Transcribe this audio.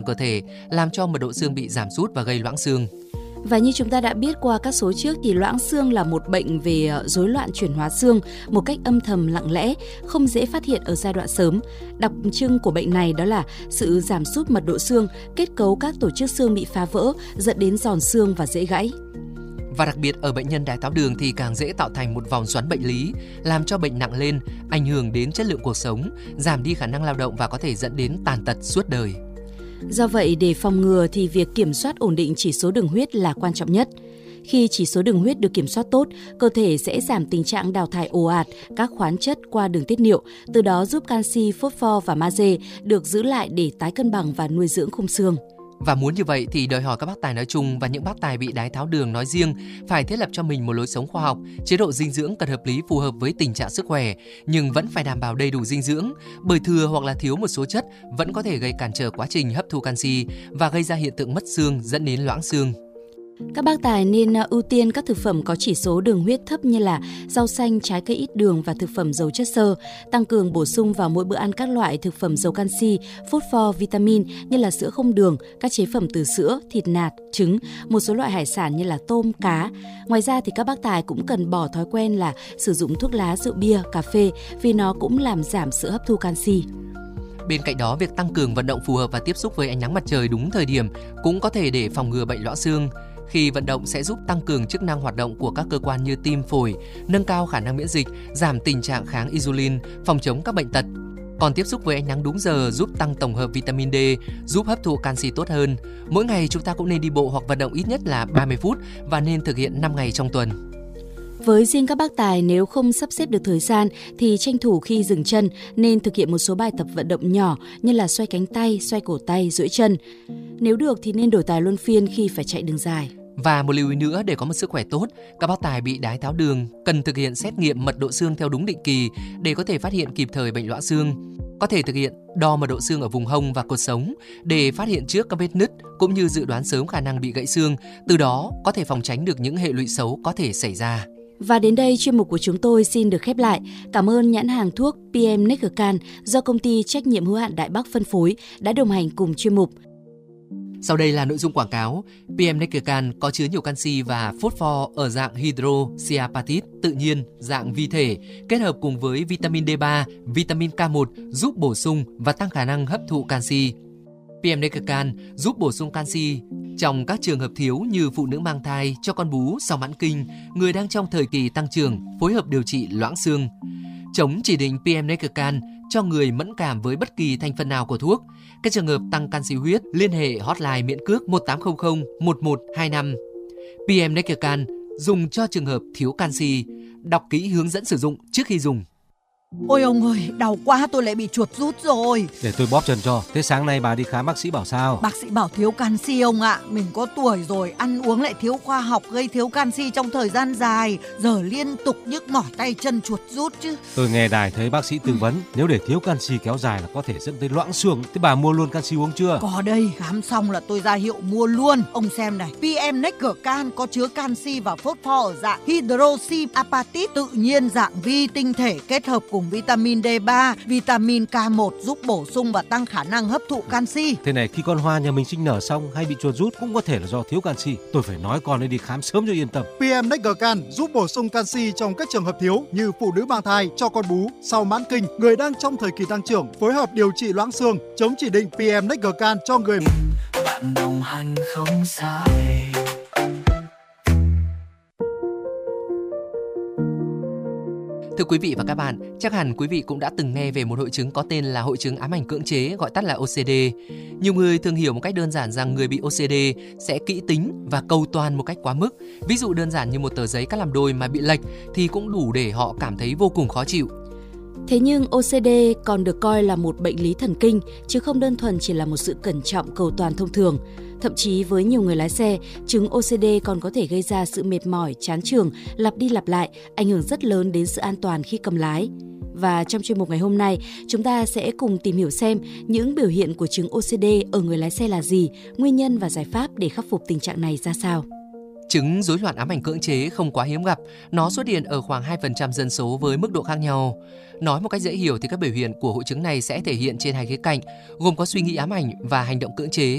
cơ thể, làm cho mật độ xương bị giảm sút và gây loãng xương. Và như chúng ta đã biết qua các số trước thì loãng xương là một bệnh về rối loạn chuyển hóa xương một cách âm thầm lặng lẽ, không dễ phát hiện ở giai đoạn sớm. Đặc trưng của bệnh này đó là sự giảm sút mật độ xương, kết cấu các tổ chức xương bị phá vỡ, dẫn đến giòn xương và dễ gãy. Và đặc biệt ở bệnh nhân đái tháo đường thì càng dễ tạo thành một vòng xoắn bệnh lý, làm cho bệnh nặng lên, ảnh hưởng đến chất lượng cuộc sống, giảm đi khả năng lao động và có thể dẫn đến tàn tật suốt đời. Do vậy, để phòng ngừa thì việc kiểm soát ổn định chỉ số đường huyết là quan trọng nhất. Khi chỉ số đường huyết được kiểm soát tốt, cơ thể sẽ giảm tình trạng đào thải ồ ạt các khoáng chất qua đường tiết niệu, từ đó giúp canxi, phosphor và magie được giữ lại để tái cân bằng và nuôi dưỡng khung xương. Và muốn như vậy thì đòi hỏi các bác tài nói chung và những bác tài bị đái tháo đường nói riêng phải thiết lập cho mình một lối sống khoa học, chế độ dinh dưỡng cần hợp lý phù hợp với tình trạng sức khỏe, nhưng vẫn phải đảm bảo đầy đủ dinh dưỡng, bởi thừa hoặc là thiếu một số chất vẫn có thể gây cản trở quá trình hấp thu canxi và gây ra hiện tượng mất xương dẫn đến loãng xương. Các bác tài nên ưu tiên các thực phẩm có chỉ số đường huyết thấp như là rau xanh, trái cây ít đường và thực phẩm giàu chất xơ, tăng cường bổ sung vào mỗi bữa ăn các loại thực phẩm giàu canxi, phosphor, vitamin như là sữa không đường, các chế phẩm từ sữa, thịt nạc, trứng, một số loại hải sản như là tôm, cá. Ngoài ra thì các bác tài cũng cần bỏ thói quen là sử dụng thuốc lá, rượu bia, cà phê vì nó cũng làm giảm sự hấp thu canxi. Bên cạnh đó, việc tăng cường vận động phù hợp và tiếp xúc với ánh nắng mặt trời đúng thời điểm cũng có thể để phòng ngừa bệnh loãng xương. Khi vận động sẽ giúp tăng cường chức năng hoạt động của các cơ quan như tim, phổi, nâng cao khả năng miễn dịch, giảm tình trạng kháng insulin, phòng chống các bệnh tật. Còn tiếp xúc với ánh nắng đúng giờ giúp tăng tổng hợp vitamin D, giúp hấp thụ canxi tốt hơn. Mỗi ngày chúng ta cũng nên đi bộ hoặc vận động ít nhất là 30 phút và nên thực hiện 5 ngày trong tuần. Với riêng các bác tài, nếu không sắp xếp được thời gian thì tranh thủ khi dừng chân nên thực hiện một số bài tập vận động nhỏ như là xoay cánh tay, xoay cổ tay, duỗi chân. Nếu được thì nên đổi tài luân phiên khi phải chạy đường dài. Và một lưu ý nữa, để có một sức khỏe tốt, các bác tài bị đái tháo đường cần thực hiện xét nghiệm mật độ xương theo đúng định kỳ để có thể phát hiện kịp thời bệnh loãng xương. Có thể thực hiện đo mật độ xương ở vùng hông và cột sống để phát hiện trước các vết nứt cũng như dự đoán sớm khả năng bị gãy xương, từ đó có thể phòng tránh được những hệ lụy xấu có thể xảy ra. Và đến đây chuyên mục của chúng tôi xin được khép lại. Cảm ơn nhãn hàng thuốc PM Neckercan do công ty trách nhiệm hữu hạn Đại Bắc phân phối đã đồng hành cùng chuyên mục. Sau đây là nội dung quảng cáo. PM Neckercan có chứa nhiều canxi và phosphor ở dạng hydroxyapatite tự nhiên, dạng vi thể, kết hợp cùng với vitamin D3, vitamin K1 giúp bổ sung và tăng khả năng hấp thụ canxi. PM Neckercan giúp bổ sung canxi trong các trường hợp thiếu như phụ nữ mang thai, cho con bú sau mãn kinh, người đang trong thời kỳ tăng trưởng, phối hợp điều trị loãng xương. Chống chỉ định PM Neckercan cho người mẫn cảm với bất kỳ thành phần nào của thuốc. Các trường hợp tăng canxi huyết liên hệ hotline miễn cước 1800 1125. PM Neckercan dùng cho trường hợp thiếu canxi. Đọc kỹ hướng dẫn sử dụng trước khi dùng. Ôi ông ơi, đau quá, tôi lại bị chuột rút rồi. Để tôi bóp chân cho. Thế sáng nay bà đi khám bác sĩ bảo sao? Bác sĩ bảo thiếu canxi ông ạ. Mình có tuổi rồi, ăn uống lại thiếu khoa học, gây thiếu canxi trong thời gian dài. Giờ liên tục nhức mỏi tay chân chuột rút chứ. Tôi nghe đài thấy bác sĩ tư vấn nếu để thiếu canxi kéo dài là có thể dẫn tới loãng xương. Thế bà mua luôn canxi uống chưa? Có đây, khám xong là tôi ra hiệu mua luôn. Ông xem này, PM Neckercan có chứa canxi và phosphor ở dạng hydroxyapatite tự nhiên dạng vi tinh thể kết hợp cùng vitamin D3, vitamin K1 giúp bổ sung và tăng khả năng hấp thụ canxi. Thế này, khi con hoa nhà mình sinh nở xong hay bị chuột rút cũng có thể là do thiếu canxi. Tôi phải nói con nên đi khám sớm cho yên tâm. PM Neckercan giúp bổ sung canxi trong các trường hợp thiếu như phụ nữ mang thai, cho con bú, sau mãn kinh, người đang trong thời kỳ tăng trưởng, phối hợp điều trị loãng xương. Chống chỉ định PM Neckercan cho người bạn đồng hành không sai. Thưa quý vị và các bạn, chắc hẳn quý vị cũng đã từng nghe về một hội chứng có tên là hội chứng ám ảnh cưỡng chế, gọi tắt là OCD. Nhiều người thường hiểu một cách đơn giản rằng người bị OCD sẽ kỹ tính và cầu toàn một cách quá mức. Ví dụ đơn giản như một tờ giấy cắt làm đôi mà bị lệch thì cũng đủ để họ cảm thấy vô cùng khó chịu. Thế nhưng OCD còn được coi là một bệnh lý thần kinh, chứ không đơn thuần chỉ là một sự cẩn trọng cầu toàn thông thường. Thậm chí với nhiều người lái xe, chứng OCD còn có thể gây ra sự mệt mỏi, chán chường, lặp đi lặp lại, ảnh hưởng rất lớn đến sự an toàn khi cầm lái. Và trong chuyên mục ngày hôm nay, chúng ta sẽ cùng tìm hiểu xem những biểu hiện của chứng OCD ở người lái xe là gì, nguyên nhân và giải pháp để khắc phục tình trạng này ra sao. Chứng rối loạn ám ảnh cưỡng chế không quá hiếm gặp, nó xuất hiện ở khoảng 2% dân số với mức độ khác nhau. Nói một cách dễ hiểu thì các biểu hiện của hội chứng này sẽ thể hiện trên hai khía cạnh, gồm có suy nghĩ ám ảnh và hành động cưỡng chế.